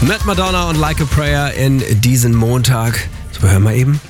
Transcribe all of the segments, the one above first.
Mit Madonna und Like a Prayer in diesen Montag. So, hören wir eben.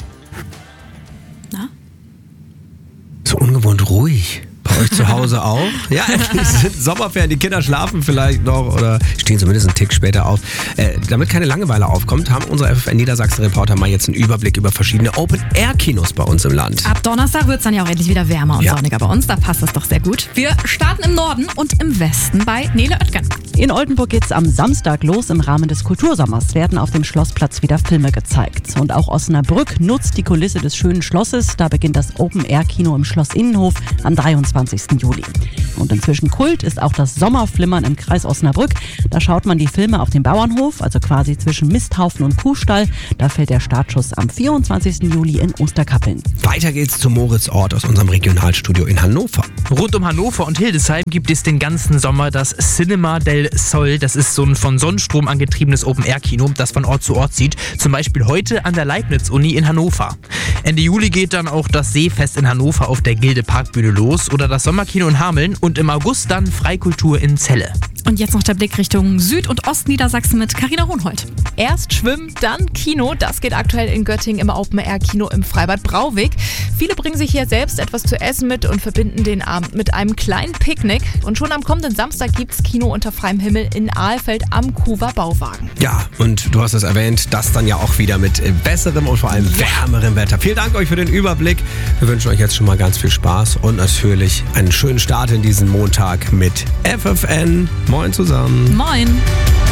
Na? So ungewohnt ruhig. Bei euch zu Hause auch? Ja, es sind Sommerferien, die Kinder schlafen vielleicht noch oder stehen zumindest einen Tick später auf. Damit keine Langeweile aufkommt, haben unsere FFN Niedersachsen-Reporter mal jetzt einen Überblick über verschiedene Open-Air-Kinos bei uns im Land. Ab Donnerstag wird es dann ja auch endlich wieder wärmer und sonniger bei uns. Da passt es doch sehr gut. Wir starten im Norden und im Westen bei Nele Oetgen. In Oldenburg geht's am Samstag los. Im Rahmen des Kultursommers werden auf dem Schlossplatz wieder Filme gezeigt. Und auch Osnabrück nutzt die Kulisse des schönen Schlosses. Da beginnt das Open-Air-Kino im Schloss Innenhof am 23. Juli. Und inzwischen Kult ist auch das Sommerflimmern im Kreis Osnabrück. Da schaut man die Filme auf dem Bauernhof, also quasi zwischen Misthaufen und Kuhstall. Da fällt der Startschuss am 24. Juli in Osterkappeln. Weiter geht's zu Moritz Ort aus unserem Regionalstudio in Hannover. Rund um Hannover und Hildesheim gibt es den ganzen Sommer das Cinema del Sol. Das ist so ein von Sonnenstrom angetriebenes Open-Air-Kino, das von Ort zu Ort zieht. Zum Beispiel heute an der Leibniz-Uni in Hannover. Ende Juli geht dann auch das Seefest in Hannover auf der Gilde Parkbühne los oder das Sommerkino in Hameln und im August dann Freikultur in Celle. Und jetzt noch der Blick Richtung Süd- und Ostniedersachsen mit Carina Hohnhold. Erst Schwimmen, dann Kino. Das geht aktuell in Göttingen im Open-Air-Kino im Freibad Brauweg. Viele bringen sich hier selbst etwas zu essen mit und verbinden den Abend mit einem kleinen Picknick. Und schon am kommenden Samstag gibt's Kino unter freiem Himmel in Ahlfeld am Kuwer Bauwagen. Ja, und du hast es erwähnt, das dann ja auch wieder mit besserem und vor allem wärmerem Wetter. Vielen Dank euch für den Überblick. Wir wünschen euch jetzt schon mal ganz viel Spaß und natürlich einen schönen Start in diesen Montag mit FFN. Moin zusammen. Moin.